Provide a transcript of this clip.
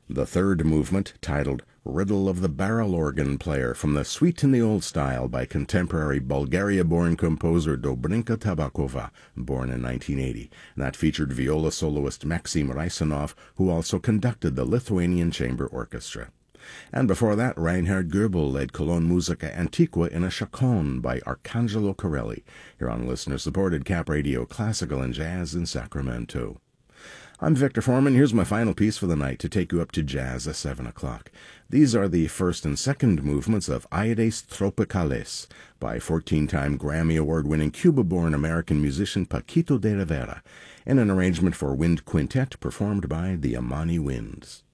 The third movement, titled Riddle of the Barrel Organ Player from the Suite in the Old Style by contemporary Bulgaria-born composer Dobrinka Tabakova, born in 1980. That featured viola soloist Maxim Raisanov, who also conducted the Lithuanian Chamber Orchestra. And before that, Reinhard Goebel led Cologne Musica Antiqua in a chaconne by Arcangelo Corelli, here on listener-supported Cap Radio Classical and Jazz in Sacramento. I'm Victor Foreman. Here's my final piece for the night to take you up to jazz at 7 o'clock. These are the first and second movements of Aires Tropicales by 14-time Grammy Award-winning Cuba-born American musician Paquito de Rivera, in an arrangement for wind quintet performed by the Amani Winds.